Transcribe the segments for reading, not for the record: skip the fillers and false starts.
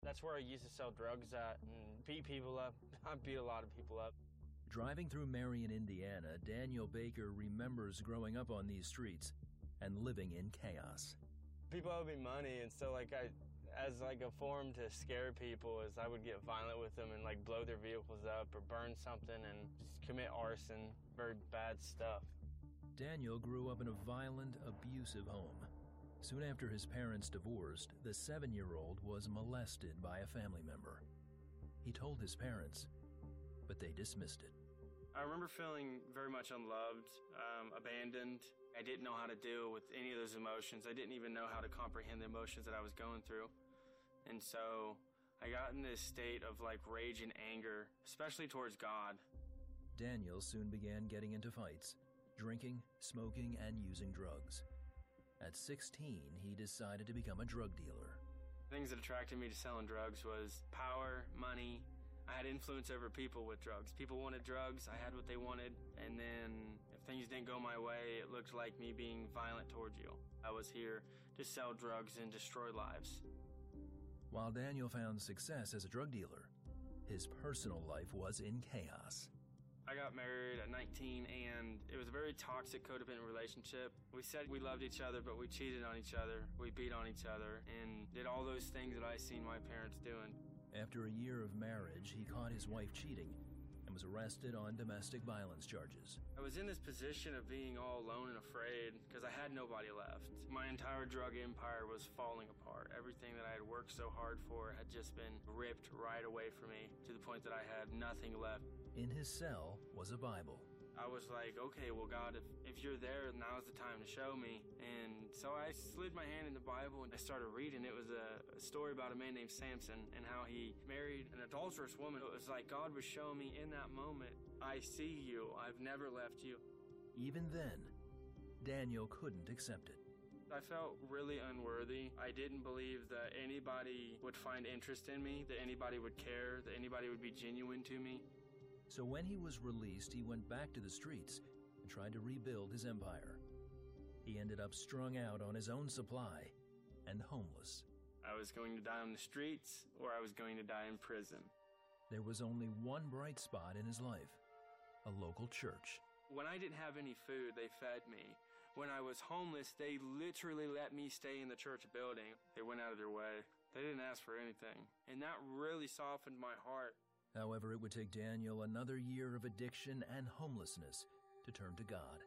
That's where I used to sell drugs at and beat people up. I beat a lot of people up. Driving through Marion, Indiana, Daniel Baker remembers growing up on these streets and living in chaos. People owe me money, and so as a form to scare people, is I would get violent with them and blow their vehicles up or burn something and just commit arson, very bad stuff. Daniel grew up in a violent, abusive home. Soon after his parents divorced, the 7-year-old was molested by a family member. He told his parents, but they dismissed it. I remember feeling very much unloved, abandoned. I didn't know how to deal with any of those emotions. I didn't even know how to comprehend the emotions that I was going through. And so I got in this state of rage and anger, especially towards God. Daniel soon began getting into fights, drinking, smoking, and using drugs. At 16, he decided to become a drug dealer. Things that attracted me to selling drugs was power, money. I had influence over people with drugs. People wanted drugs, I had what they wanted, and then if things didn't go my way, it looked like me being violent towards you. I was here to sell drugs and destroy lives. While Daniel found success as a drug dealer, his personal life was in chaos. I got married at 19, and it was a very toxic, codependent relationship. We said we loved each other, but we cheated on each other. We beat on each other and did all those things that I seen my parents doing. After a year of marriage, he caught his wife cheating and was arrested on domestic violence charges. I was in this position of being all alone and afraid because I had nobody left. My entire drug empire was falling apart. Everything that I had worked so hard for had just been ripped right away from me to the point that I had nothing left. In his cell was a Bible. I was like, okay, well, God, if you're there, now's the time to show me. And so I slid my hand in the Bible and I started reading. It was a story about a man named Samson and how he married an adulterous woman. It was like God was showing me in that moment, I see you. I've never left you. Even then, Daniel couldn't accept it. I felt really unworthy. I didn't believe that anybody would find interest in me, that anybody would care, that anybody would be genuine to me. So when he was released, he went back to the streets and tried to rebuild his empire. He ended up strung out on his own supply and homeless. I was going to die on the streets, or I was going to die in prison. There was only one bright spot in his life, a local church. When I didn't have any food, they fed me. When I was homeless, they literally let me stay in the church building. They went out of their way. They didn't ask for anything. And that really softened my heart. However, it would take Daniel another year of addiction and homelessness to turn to God.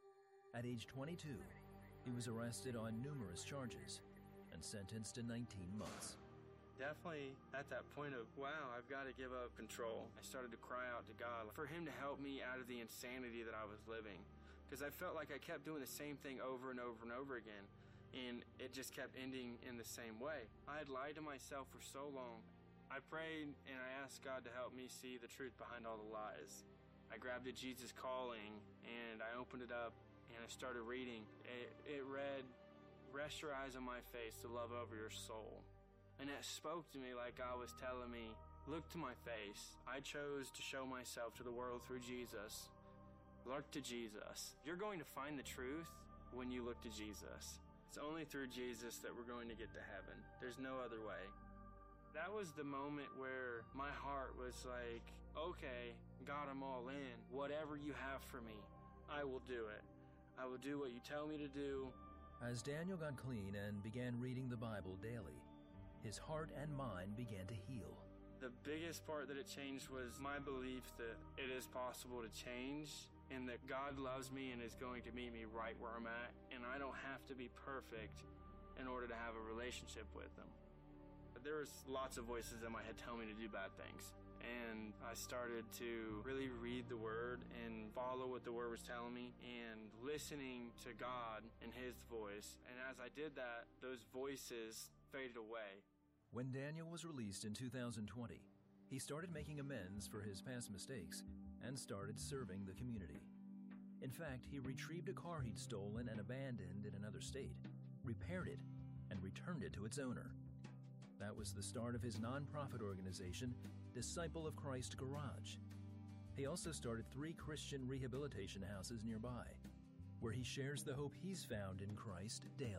At age 22, he was arrested on numerous charges and sentenced to 19 months. Definitely at that point of, wow, I've got to give up control. I started to cry out to God for him to help me out of the insanity that I was living. Because I felt like I kept doing the same thing over and over and over again, and it just kept ending in the same way. I had lied to myself for so long. I prayed and I asked God to help me see the truth behind all the lies. I grabbed the Jesus Calling and I opened it up and I started reading. It read, "Rest your eyes on my face to love over your soul." And that spoke to me like God was telling me, look to my face. I chose to show myself to the world through Jesus. Look to Jesus. You're going to find the truth when you look to Jesus. It's only through Jesus that we're going to get to heaven. There's no other way. That was the moment where my heart was like, okay, God, I'm all in. Whatever you have for me, I will do it. I will do what you tell me to do. As Daniel got clean and began reading the Bible daily, his heart and mind began to heal. The biggest part that it changed was my belief that it is possible to change and that God loves me and is going to meet me right where I'm at, and I don't have to be perfect in order to have a relationship with Him. There was lots of voices in my head telling me to do bad things, and I started to really read the Word and follow what the Word was telling me and listening to God and His voice. And as I did that, those voices faded away. When Daniel was released in 2020, he started making amends for his past mistakes and started serving the community. In fact, he retrieved a car he'd stolen and abandoned in another state, repaired it, and returned it to its owner. That was the start of his nonprofit organization, Disciple of Christ Garage. He also started 3 Christian rehabilitation houses nearby, where he shares the hope he's found in Christ daily.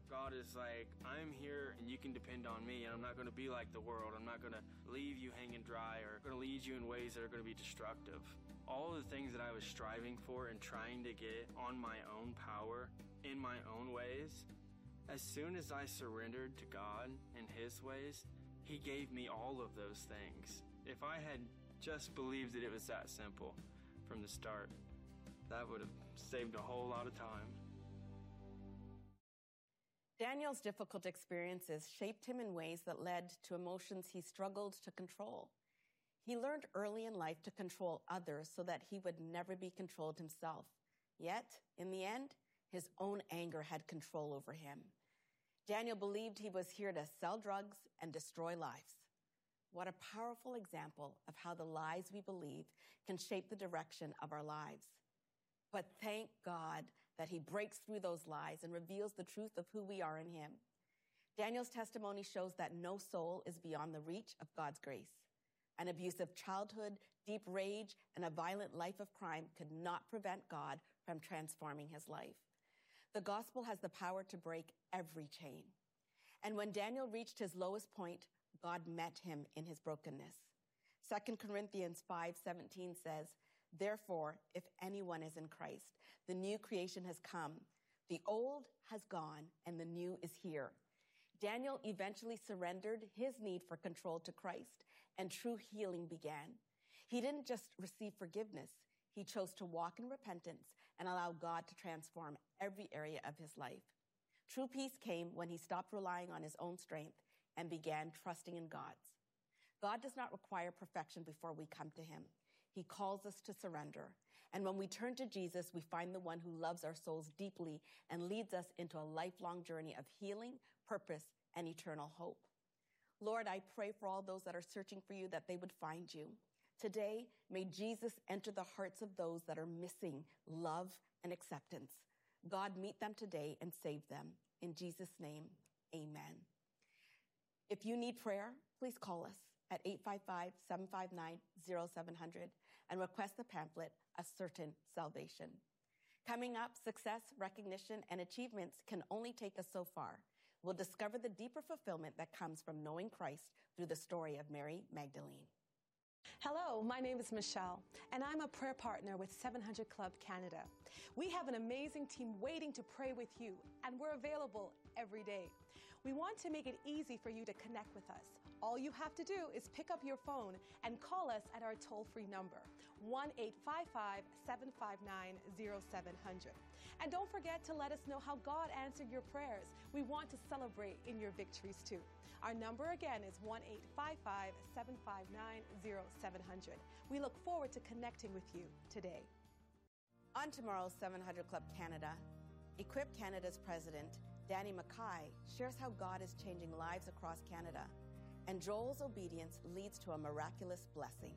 God is like, I'm here and you can depend on me, and I'm not going to be like the world. I'm not going to leave you hanging dry or going to lead you in ways that are going to be destructive. All of the things that I was striving for and trying to get on my own power, in my own ways, as soon as I surrendered to God and His ways, He gave me all of those things. If I had just believed that it was that simple from the start, that would have saved a whole lot of time. Daniel's difficult experiences shaped him in ways that led to emotions he struggled to control. He learned early in life to control others so that he would never be controlled himself. Yet, in the end, his own anger had control over him. Daniel believed he was here to sell drugs and destroy lives. What a powerful example of how the lies we believe can shape the direction of our lives. But thank God that He breaks through those lies and reveals the truth of who we are in Him. Daniel's testimony shows that no soul is beyond the reach of God's grace. An abusive childhood, deep rage, and a violent life of crime could not prevent God from transforming his life. The gospel has the power to break every chain. And when Daniel reached his lowest point, God met him in his brokenness. 2 Corinthians 5:17 says, "Therefore, if anyone is in Christ, the new creation has come. The old has gone and the new is here." Daniel eventually surrendered his need for control to Christ, and true healing began. He didn't just receive forgiveness. He chose to walk in repentance and allow God to transform every area of his life. True peace came when he stopped relying on his own strength and began trusting in God's. God does not require perfection before we come to Him. He calls us to surrender. And when we turn to Jesus, we find the one who loves our souls deeply and leads us into a lifelong journey of healing, purpose, and eternal hope. Lord, I pray for all those that are searching for you that they would find you. Today, may Jesus enter the hearts of those that are missing love and acceptance. God, meet them today and save them. In Jesus' name, amen. If you need prayer, please call us at 855-759-0700 and request the pamphlet, A Certain Salvation. Coming up, success, recognition, and achievements can only take us so far. We'll discover the deeper fulfillment that comes from knowing Christ through the story of Mary Magdalene. Hello, my name is Michelle, and I'm a prayer partner with 700 Club Canada. We have an amazing team waiting to pray with you, and we're available every day. We want to make it easy for you to connect with us. All you have to do is pick up your phone and call us at our toll-free number, 1-855-759-0700. And don't forget to let us know how God answered your prayers. We want to celebrate in your victories too. Our number again is 1-855-759-0700. We look forward to connecting with you today. On tomorrow's 700 Club Canada, Equip Canada's president, Danny Mackay, shares how God is changing lives across Canada, and Joel's obedience leads to a miraculous blessing.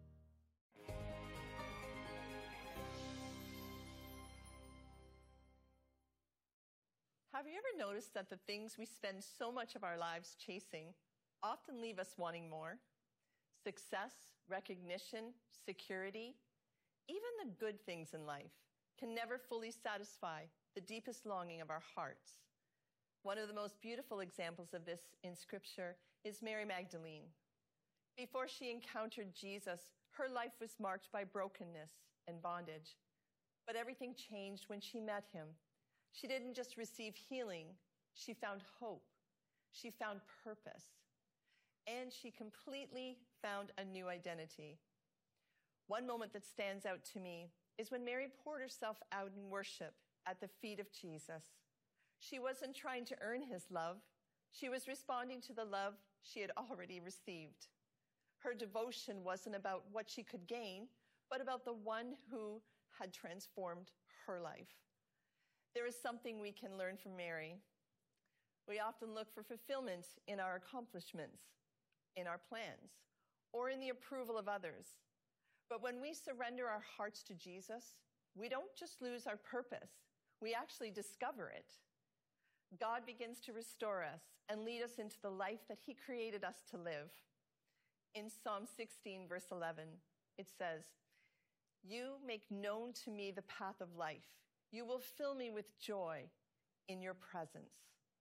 Have you ever noticed that the things we spend so much of our lives chasing often leave us wanting more? Success, recognition, security, even the good things in life can never fully satisfy the deepest longing of our hearts. One of the most beautiful examples of this in Scripture is Mary Magdalene. Before she encountered Jesus, her life was marked by brokenness and bondage. But everything changed when she met him. She didn't just receive healing, she found hope. She found purpose. And she completely found a new identity. One moment that stands out to me is when Mary poured herself out in worship at the feet of Jesus. She wasn't trying to earn his love. She was responding to the love she had already received. Her devotion wasn't about what she could gain, but about the one who had transformed her life. There is something we can learn from Mary. We often look for fulfillment in our accomplishments, in our plans, or in the approval of others. But when we surrender our hearts to Jesus, we don't just lose our purpose, we actually discover it. God begins to restore us and lead us into the life that he created us to live. In Psalm 16, verse 11, it says, "You make known to me the path of life. You will fill me with joy in your presence."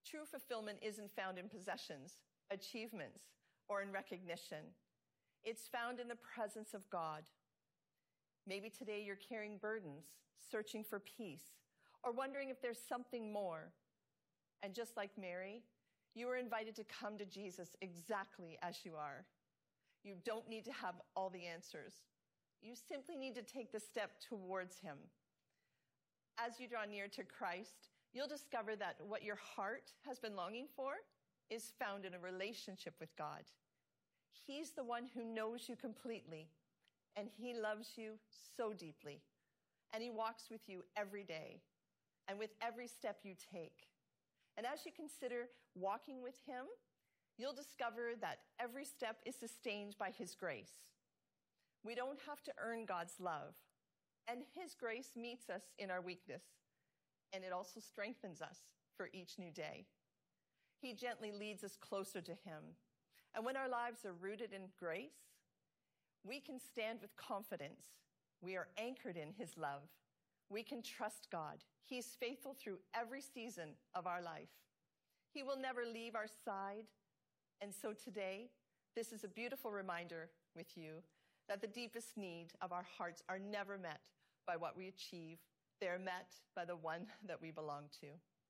True fulfillment isn't found in possessions, achievements, or in recognition. It's found in the presence of God. Maybe today you're carrying burdens, searching for peace, or wondering if there's something more. And just like Mary, you are invited to come to Jesus exactly as you are. You don't need to have all the answers. You simply need to take the step towards him. As you draw near to Christ, you'll discover that what your heart has been longing for is found in a relationship with God. He's the one who knows you completely, and he loves you so deeply. And he walks with you every day and with every step you take. And as you consider walking with him, you'll discover that every step is sustained by his grace. We don't have to earn God's love, and his grace meets us in our weakness, and it also strengthens us for each new day. He gently leads us closer to him, and when our lives are rooted in grace, we can stand with confidence. We are anchored in his love. We can trust God. He's faithful through every season of our life. He will never leave our side. And so today, this is a beautiful reminder with you that the deepest need of our hearts are never met by what we achieve. They're met by the one that we belong to.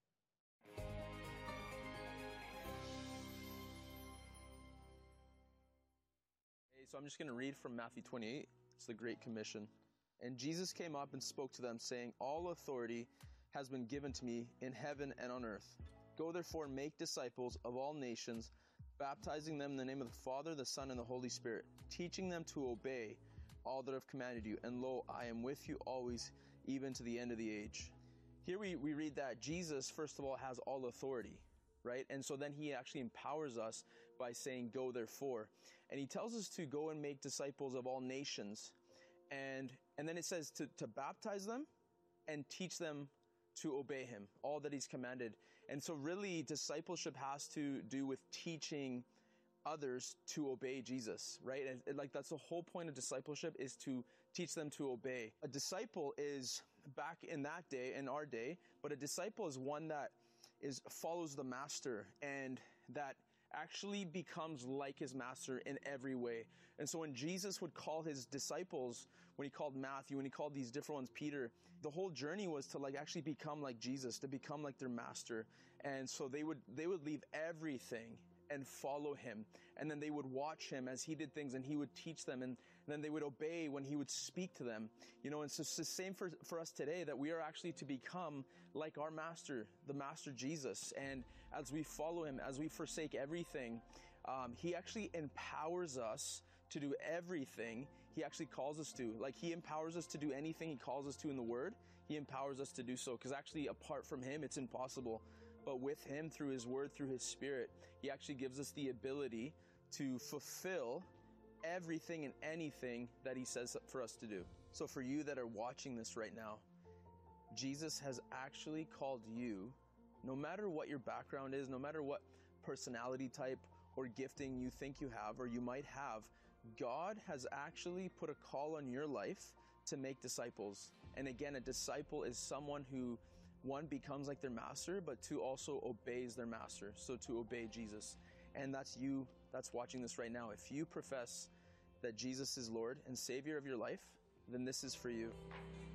So I'm just going to read from Matthew 28. It's the Great Commission. And Jesus came up and spoke to them, saying, "All authority has been given to me in heaven and on earth. Go therefore and make disciples of all nations, baptizing them in the name of the Father, the Son, and the Holy Spirit, teaching them to obey all that I've commanded you. And lo, I am with you always, even to the end of the age." Here we read that Jesus, first of all, has all authority, right? And so then he actually empowers us by saying, "Go therefore." And he tells us to go and make disciples of all nations. And then it says to baptize them and teach them to obey him, all that he's commanded. And so really discipleship has to do with teaching others to obey Jesus, right? And like that's the whole point of discipleship, is to teach them to obey. A disciple is, back in that day, in our day, but a disciple is one that follows the master and that actually becomes like his master in every way. And so when Jesus would call his disciples, when he called Matthew, when he called these different ones Peter, the whole journey was to like actually become like Jesus, to become like their master. And so they would leave everything and follow him. And then they would watch him as he did things, and he would teach them, and then they would obey when he would speak to them. You know, and so it's the same for us today, that we are actually to become like our master, the master Jesus. And as we follow him, as we forsake everything, he actually empowers us to do everything he actually calls us to. Like, he empowers us to do anything he calls us to in the word. He empowers us to do so, because actually apart from him, it's impossible. But with him, through his word, through his spirit, he actually gives us the ability to fulfill everything and anything that he says for us to do. So for you that are watching this right now, Jesus has actually called you, no matter what your background is, no matter what personality type or gifting you think you have or you might have, God has actually put a call on your life to make disciples. And again, a disciple is someone who, one, becomes like their master, but two, also obeys their master. So to obey Jesus. And that's you that's watching this right now. If you profess that Jesus is Lord and Savior of your life, then this is for you.